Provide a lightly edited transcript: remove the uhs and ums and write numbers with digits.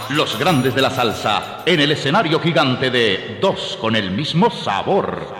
Los grandes de la salsa en el escenario gigante de Dos con el mismo sabor.